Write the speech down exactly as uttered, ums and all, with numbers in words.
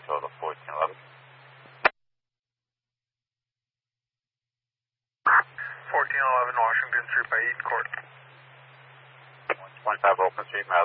total fourteen eleven. fourteen eleven Washington Street by Eaton Court. one twenty-five Oakland Street, Maryland.